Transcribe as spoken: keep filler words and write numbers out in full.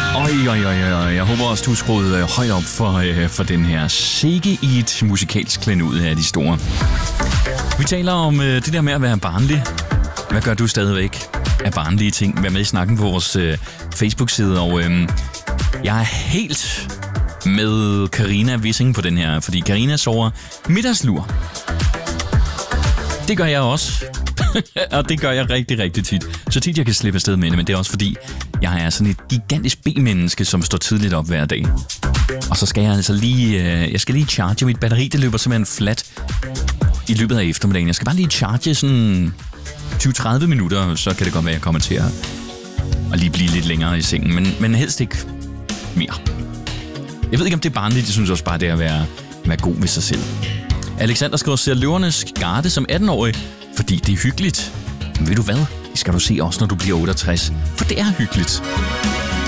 Oj, oj, oj, oj. Jeg håber også, du er skruet øh, højt op for, øh, for den her sikke i et musikalsk klenod af de store. Vi taler om øh, det der med at være barnlig. Hvad gør du stadigvæk af barnlige ting? Vær med i snakken på vores øh, Facebook-side, og øh, jeg er helt med Karina Wissing på den her, fordi Karina sover middagslur. Det gør jeg også. Og det gør jeg rigtig, rigtig tit. Så tit jeg kan slippe afsted med det, men det er også fordi, jeg er sådan et gigantisk B-menneske, som står tidligt op hver dag. Og så skal jeg altså lige, øh, jeg skal lige charge mit batteri. Det løber simpelthen flat i løbet af eftermiddagen. Jeg skal bare lige charge sådan tyve til tredive minutter, så kan det godt være, at jeg kommer til at, at lige blive lidt længere i sengen. Men, men helst ikke mere. Jeg ved ikke, om det er barnligt. Jeg synes også bare, det er at være, være god ved sig selv. Alexander skriver, ser Løvernes Garde som atten-årig, fordi det er hyggeligt. Men ved du hvad? Det skal du se også, når du bliver otteogtres. For det er hyggeligt.